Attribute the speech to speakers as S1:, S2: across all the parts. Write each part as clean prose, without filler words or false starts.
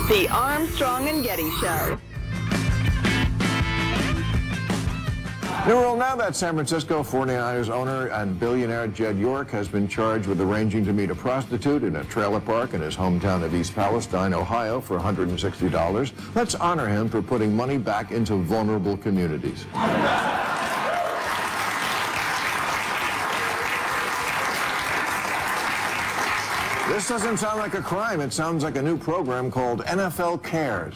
S1: The Armstrong and Getty Show.
S2: New rule now that San Francisco 49ers owner and billionaire Jed York has been charged with arranging to meet a prostitute in a trailer park in his hometown of East Palestine, Ohio for $160. Let's honor him for putting money back into vulnerable communities. This doesn't sound like a crime. It sounds like a new program called NFL Cares.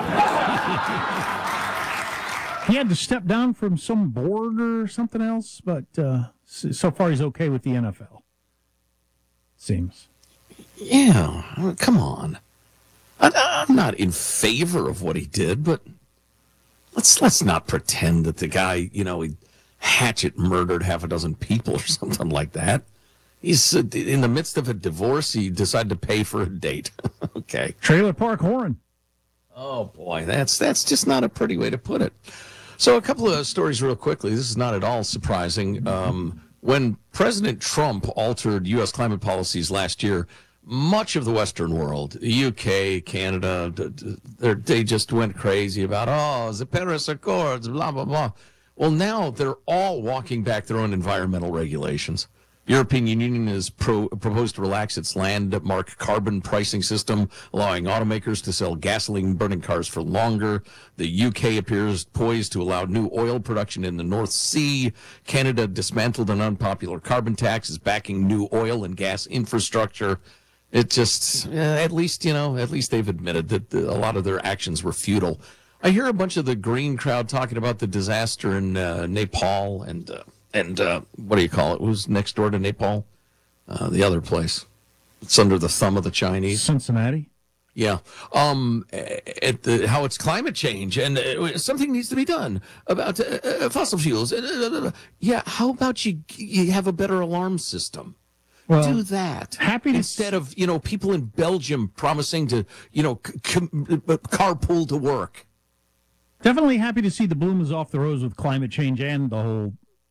S3: He had to step down from some board or something else, but so far he's okay with the NFL. Seems.
S4: Yeah, come on. I'm not in favor of what he did, but let's not pretend that the guy, he hatchet murdered half a dozen people or something like that. He's in the midst of a divorce. He decided to pay for a date. Okay.
S3: Trailer Park Horn.
S4: Oh, boy, that's just not a pretty way to put it. So a couple of stories real quickly. This is not at all surprising. When President Trump altered U.S. climate policies last year, much of the Western world, the UK, Canada, they just went crazy about, the Paris Accords, blah, blah, blah. Well, now they're all walking back their own environmental regulations. European Union has proposed to relax its landmark carbon pricing system, allowing automakers to sell gasoline-burning cars for longer. The UK appears poised to allow new oil production in the North Sea. Canada dismantled an unpopular carbon tax, is backing new oil and gas infrastructure. It just, at least they've admitted that a lot of their actions were futile. I hear a bunch of the green crowd talking about the disaster in Nepal and what do you call it? Who's next door to Nepal? The other place. It's under the thumb of the Chinese.
S3: Cincinnati?
S4: Yeah. How it's climate change and something needs to be done about fossil fuels. Yeah, how about you have a better alarm system?
S3: Well,
S4: do that. Instead of, people in Belgium promising to, carpool to work.
S3: Definitely happy to see the bloom is off the rose with climate change and the whole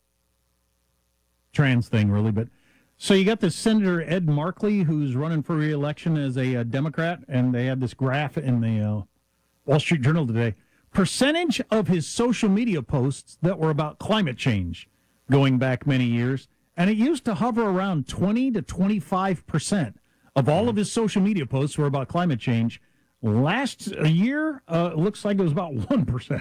S3: trans thing, really. But so you got this Senator Ed Markey, who's running for re-election as a Democrat, and they had this graph in the Wall Street Journal today. Percentage of his social media posts that were about climate change going back many years, and it used to hover around 20 to 25% of all of his social media posts were about climate change. Last year, it looks like it was about 1%.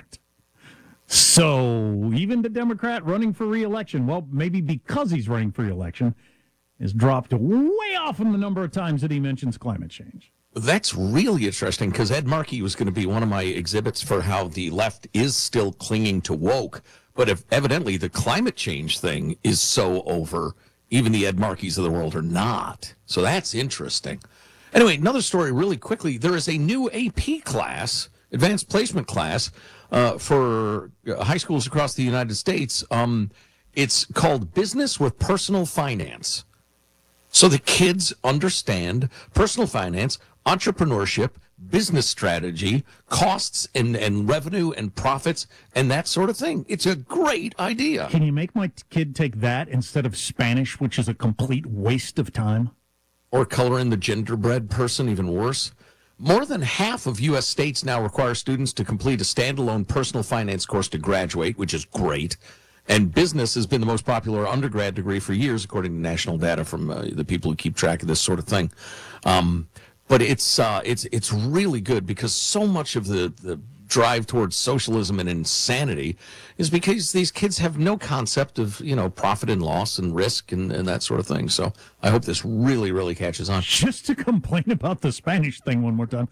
S3: So even the Democrat running for re-election, well, maybe because he's running for re-election, has dropped way off in the number of times that he mentions climate change.
S4: That's really interesting because Ed Markey was going to be one of my exhibits for how the left is still clinging to woke. But if evidently the climate change thing is so over, even the Ed Markeys of the world are not. So that's interesting. Anyway, another story really quickly. There is a new AP class, advanced placement class, for high schools across the United States. It's called Business with Personal Finance. So the kids understand personal finance, entrepreneurship, business strategy, costs and revenue and profits, and that sort of thing. It's a great idea.
S3: Can you make my kid take that instead of Spanish, which is a complete waste of time?
S4: Or color in the genderbread person, even worse. More than half of U.S. states now require students to complete a standalone personal finance course to graduate, which is great. And business has been the most popular undergrad degree for years, according to national data from the people who keep track of this sort of thing. But it's really good because so much of the drive towards socialism and insanity is because these kids have no concept of, profit and loss and risk and that sort of thing. So I hope this really, really catches on.
S3: Just to complain about the Spanish thing one more time,